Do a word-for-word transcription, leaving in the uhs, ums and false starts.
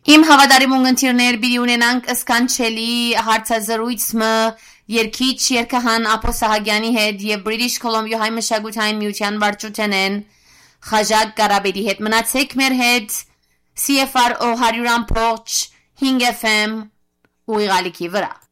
Իմ հավատարիմ ունգընտիրներ բիդի ունենանք սկանչելի հարցազրույցը երկիչ երկհան Ապոս Սահակյանի հետ եւ British Columbia հայ մշակութային միության վարչությունեն Խաժակ Կարաբեդի հետ մնացեք մեր հետ C F R O one hundred point five հինգ F M ուղիղալիքի վրա